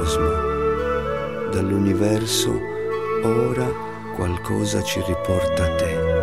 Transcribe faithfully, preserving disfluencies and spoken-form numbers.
cosmo, dall'universo ora qualcosa ci riporta a te.